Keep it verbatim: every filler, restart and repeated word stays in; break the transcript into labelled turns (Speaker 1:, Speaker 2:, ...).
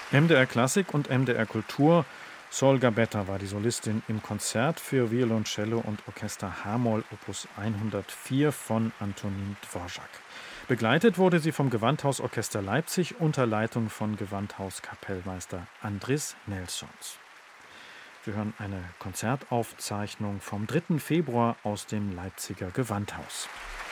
Speaker 1: M D R Klassik und M D R Kultur. Sol Gabetta war die Solistin im Konzert für Violoncello und Orchester H-Moll Opus hundertvier von Antonin Dvorak. Begleitet wurde sie vom Gewandhausorchester Leipzig unter Leitung von Gewandhauskapellmeister Andris Nelsons. Wir hören eine Konzertaufzeichnung vom dritten Februar aus dem Leipziger Gewandhaus.